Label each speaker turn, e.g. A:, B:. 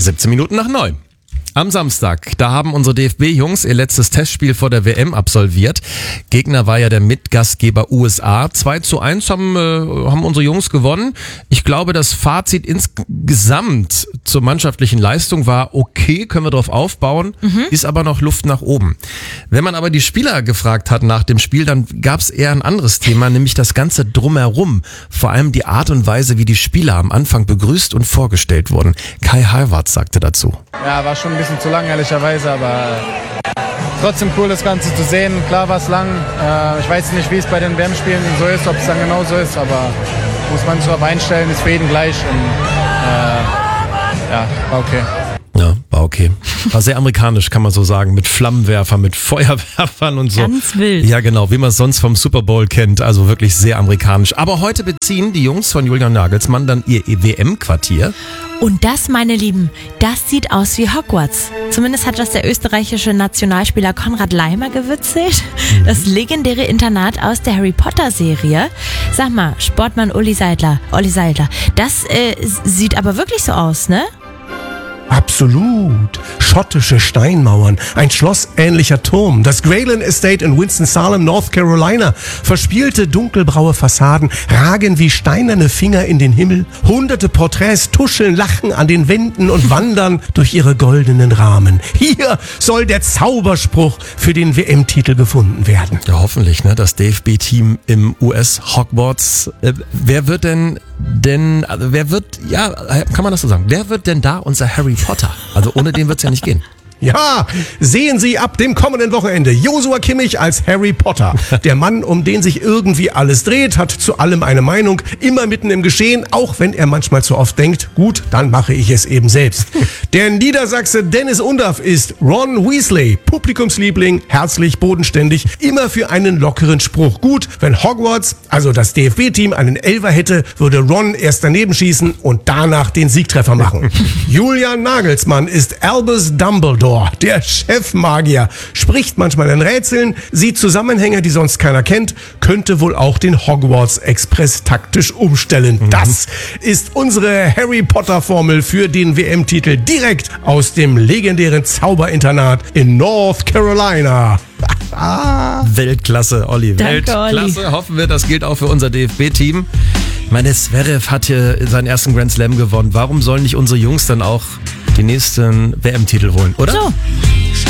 A: 8:17. Am Samstag, da haben unsere DFB-Jungs ihr letztes Testspiel vor der WM absolviert. Gegner war ja der Mitgastgeber USA. 2:1 haben unsere Jungs gewonnen. Ich glaube, das Fazit insgesamt zur mannschaftlichen Leistung war okay, können wir drauf aufbauen, ist aber noch Luft nach oben. Wenn man aber die Spieler gefragt hat nach dem Spiel, dann gab es eher ein anderes Thema, nämlich das Ganze drumherum. Vor allem die Art und Weise, wie die Spieler am Anfang begrüßt und vorgestellt wurden. Kai Havertz sagte dazu.
B: Ja, war schon ein bisschen zu lang, ehrlicherweise, aber trotzdem cool, das Ganze zu sehen. Klar war es lang. Ich weiß nicht, wie es bei den WM-Spielen so ist, ob es dann genau so ist, aber muss man sich darauf einstellen, ist für jeden gleich. Und, ja, war okay.
A: Ja, war okay. War sehr amerikanisch, kann man so sagen, mit Flammenwerfern, mit Feuerwerfern und so.
C: Ganz wild.
A: Ja, genau, wie man es sonst vom Super Bowl kennt, also wirklich sehr amerikanisch. Aber heute beziehen die Jungs von Julian Nagelsmann dann ihr WM-Quartier.
C: Und das, meine Lieben, das sieht aus wie Hogwarts. Zumindest hat das der österreichische Nationalspieler Konrad Laimer gewitzelt. Das legendäre Internat aus der Harry Potter Serie. Sag mal, Sportmann Olli Seidler, das sieht aber wirklich so aus, ne?
D: Absolut. Schottische Steinmauern, ein schlossähnlicher Turm, das Grayland Estate in Winston-Salem, North Carolina. Verspielte dunkelbraue Fassaden ragen wie steinerne Finger in den Himmel. Hunderte Porträts tuscheln, lachen an den Wänden und wandern durch ihre goldenen Rahmen. Hier soll der Zauberspruch für den WM-Titel gefunden werden.
A: Ja, hoffentlich, ne? Das DFB-Team im US-Hogwarts. Wer wird denn, kann man das so sagen, wer wird denn da unser Harry Potter? Also ohne den wird's ja nicht gehen.
D: Ja, sehen Sie ab dem kommenden Wochenende Joshua Kimmich als Harry Potter. Der Mann, um den sich irgendwie alles dreht, hat zu allem eine Meinung, immer mitten im Geschehen, auch wenn er manchmal zu oft denkt, gut, dann mache ich es eben selbst. Der Niedersachse Dennis Undaff ist Ron Weasley, Publikumsliebling, herzlich, bodenständig, immer für einen lockeren Spruch. Gut, wenn Hogwarts, also das DFB-Team, einen Elfer hätte, würde Ron erst daneben schießen und danach den Siegtreffer machen. Julian Nagelsmann ist Albus Dumbledore, der Chefmagier, spricht manchmal in Rätseln, sieht Zusammenhänge, die sonst keiner kennt, könnte wohl auch den Hogwarts Express taktisch umstellen. Das ist unsere Harry Potter Formel für den WM-Titel direkt aus dem legendären Zauberinternat in North Carolina.
A: Weltklasse, Olli.
C: Danke,
A: Weltklasse.
C: Olli.
A: Hoffen wir, das gilt auch für unser DFB-Team. Ich meine, Zverev hat hier seinen ersten Grand Slam gewonnen. Warum sollen nicht unsere Jungs dann auch die nächsten WM-Titel holen, oder?
C: So.